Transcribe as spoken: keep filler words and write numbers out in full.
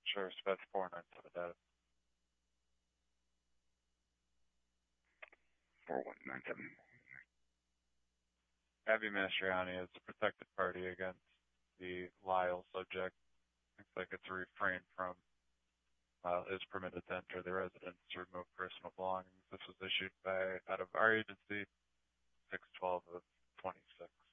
Sure, so that's four nine seven data. four one nine seven. Abby Mastriani is a protected party against the Lyle subject. Looks like it's a refrain from uh, is permitted to enter the residence to remove personal belongings. This was issued by out of our agency, six twelve of twenty-six.